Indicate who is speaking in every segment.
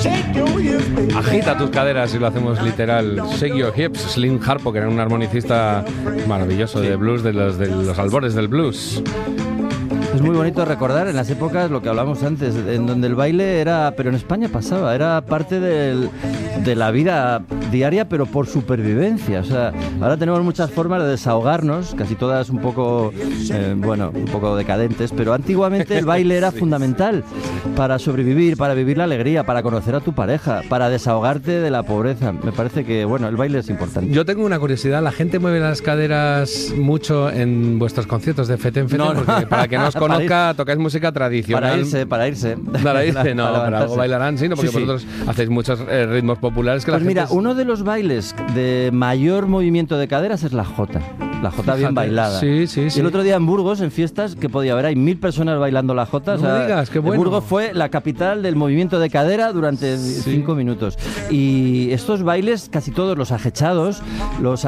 Speaker 1: Agita tus caderas, y lo hacemos literal. Shake your hips. Slim Harpo, que era un armonicista maravilloso de blues, de los albores del blues.
Speaker 2: Es muy bonito recordar en las épocas lo que hablamos antes, en donde el baile era, pero en España pasaba, era parte de la vida diaria, pero por supervivencia. O sea, ahora tenemos muchas formas de desahogarnos, casi todas un poco, un poco decadentes, pero antiguamente el baile era fundamental para sobrevivir, para vivir la alegría, para conocer a tu pareja, para desahogarte de la pobreza. Me parece que, el baile es importante.
Speaker 1: Yo tengo una curiosidad, ¿la gente mueve las caderas mucho en vuestros conciertos de Feten Feten?
Speaker 2: No.
Speaker 1: Porque para que no os conozca, tocáis música tradicional.
Speaker 2: Para irse.
Speaker 1: No, para algo bailarán, sí, ¿no? Porque vosotros hacéis muchos ritmos populares que
Speaker 2: pues mira, uno de los bailes de mayor movimiento de caderas es la jota. La jota bien bailada.
Speaker 1: Sí.
Speaker 2: Y el otro día en Burgos, en fiestas, que podía haber, hay 1000 personas bailando la jota.
Speaker 1: No me digas, qué bueno.
Speaker 2: Burgos fue la capital del movimiento de cadera durante 5 minutos. Y estos bailes, casi todos los ajechados, los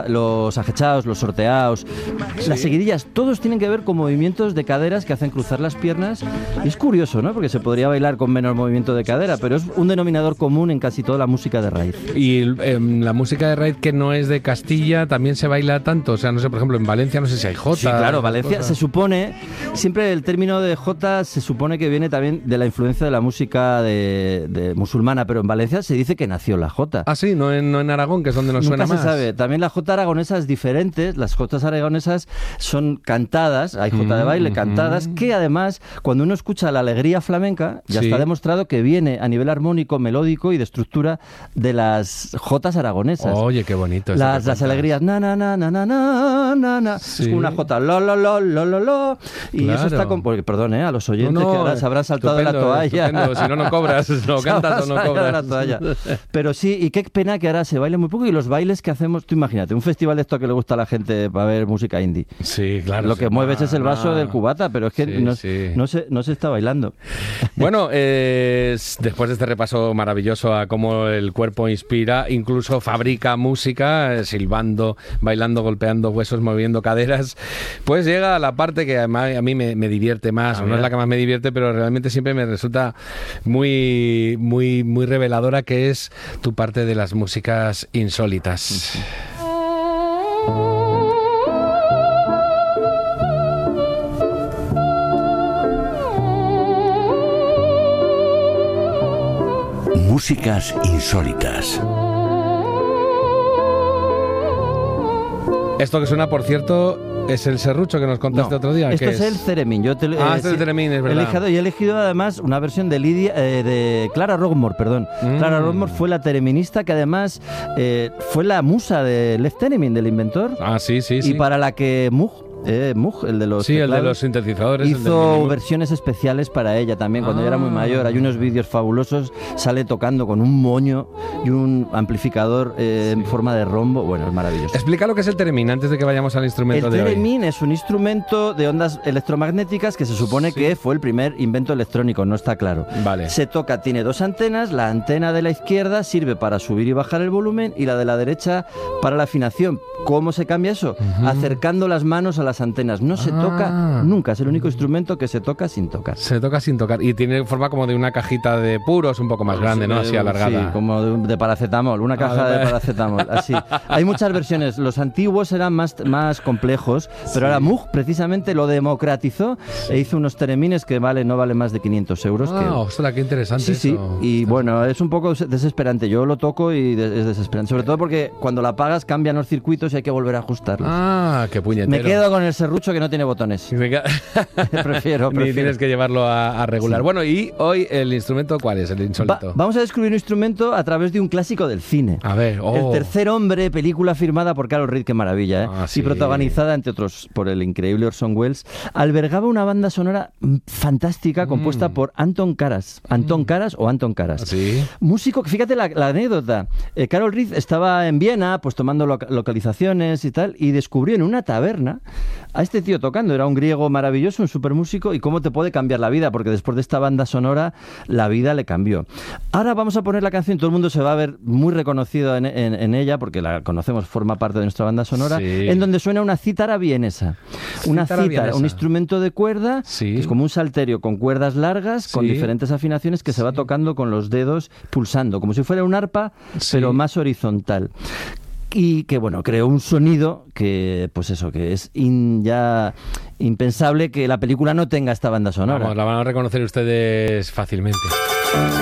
Speaker 2: sorteados, las seguidillas, todos tienen que ver con movimientos de caderas que hacen cruzar las piernas. Y es curioso, ¿no? Porque se podría bailar con menos movimiento de cadera, pero es un denominador común en casi toda la música de raíz.
Speaker 1: Y la música de raíz que no es de Castilla también se baila tanto. O sea, no sé, por ejemplo, en Valencia no sé si hay jota.
Speaker 2: Sí, claro, Valencia se supone, siempre el término de jota se supone que viene también de la influencia de la música de musulmana, pero en Valencia se dice que nació la jota.
Speaker 1: Ah, sí, no en Aragón, que es donde nos suena más.
Speaker 2: Nunca se sabe. También la jota aragonesa es diferente. Las jotas aragonesas son cantadas, hay jota de baile cantadas, que además, cuando uno escucha la alegría flamenca, ya está demostrado que viene a nivel armónico, melódico y de estructura de las jotas aragonesas.
Speaker 1: Oye, qué bonito.
Speaker 2: Las alegrías, na, na, na, na, na, na, na, na. Es como una jota, lo, lo, lo, lo, lo, lo. Y eso está con... Porque, perdón, a los oyentes que ahora se habrán saltado de la toalla.
Speaker 1: Estupendo. Si no cobras, no cantas o no cobras.
Speaker 2: La toalla. Pero sí, y qué pena que ahora se baile muy poco. Y los bailes que hacemos, tú imagínate, un festival de esto que le gusta a la gente para ver música indie.
Speaker 1: Sí, claro.
Speaker 2: Lo que mueves es el vaso del cubata, pero es que no se está bailando.
Speaker 1: Bueno, después de este repaso maravilloso a cómo el cuerpo inspira, incluso fabrica música, silbando, bailando, golpeando huesos, moviendo caderas, pues llega a la parte que a mí me divierte más, o no es la que más me divierte, pero realmente siempre me resulta muy, muy, muy reveladora, que es tu parte de las músicas insólitas.
Speaker 3: Músicas insólitas.
Speaker 1: Esto que suena, por cierto, es el serrucho que nos contaste otro día.
Speaker 2: Esto es el Ceremín.
Speaker 1: Este es el Ceremín, es verdad.
Speaker 2: He elegido además una versión de Clara Rockmore, perdón. Clara Rockmore fue la tereminista que además fue la musa de Left Theremin, del inventor.
Speaker 1: Ah, sí.
Speaker 2: Y para la que Moog, el de los
Speaker 1: el de los sintetizadores,
Speaker 2: hizo versiones especiales para ella también cuando ella era muy mayor. Hay unos vídeos fabulosos, sale tocando con un moño y un amplificador en forma de rombo. Bueno, es maravilloso.
Speaker 1: Explica lo que es el Theremin antes de que vayamos al instrumento de hoy.
Speaker 2: El Theremin es un instrumento de ondas electromagnéticas que se supone que fue el primer invento electrónico, no está claro.
Speaker 1: Vale.
Speaker 2: Se toca, tiene 2 antenas, la antena de la izquierda sirve para subir y bajar el volumen y la de la derecha para la afinación. ¿Cómo se cambia eso? Acercando las manos a las antenas. No se toca nunca, es el único instrumento que se toca sin tocar.
Speaker 1: Se toca sin tocar y tiene forma como de una cajita de puros un poco más grande, ¿no? Así alargada.
Speaker 2: Sí, como de paracetamol, una caja de paracetamol, así. Hay muchas versiones, los antiguos eran más complejos, pero ahora Moog precisamente lo democratizó e hizo unos teremines que no valen más de 500 euros.
Speaker 1: ¡Ostras, qué interesante eso!
Speaker 2: Sí, y bueno, es un poco desesperante, yo lo toco y es desesperante, sobre todo porque cuando la apagas cambian los circuitos y hay que volver a ajustarlos.
Speaker 1: ¡Qué puñetero!
Speaker 2: Me quedo con el serrucho que no tiene botones. prefiero.
Speaker 1: Ni tienes que llevarlo a regular. Sí. Bueno, y hoy el instrumento, ¿cuál es el insólito?
Speaker 2: Vamos a descubrir un instrumento a través de un clásico del cine.
Speaker 1: A ver,
Speaker 2: El tercer hombre, película firmada por Carol Reed, qué maravilla,
Speaker 1: sí.
Speaker 2: Y protagonizada, entre otros, por el increíble Orson Welles, albergaba una banda sonora fantástica compuesta por Anton Karas. Anton Karas.
Speaker 1: ¿Sí?
Speaker 2: Músico, fíjate la anécdota. Carol Reed estaba en Viena, pues tomando localizaciones y tal, y descubrió en una taberna a este tío tocando. Era un griego maravilloso, un supermúsico, y cómo te puede cambiar la vida, porque después de esta banda sonora la vida le cambió. Ahora vamos a poner la canción, todo el mundo se va a ver muy reconocido en ella, porque la conocemos, forma parte de nuestra banda sonora, en donde suena una cítara vienesa. Una cítara, un instrumento de cuerda, que es como un salterio con cuerdas largas, con diferentes afinaciones, que se va tocando con los dedos, pulsando, como si fuera un arpa, pero más horizontal. Y que, bueno, creó un sonido que, pues eso, que es ya impensable que la película no tenga esta banda sonora.
Speaker 1: Vamos, la van a reconocer ustedes fácilmente.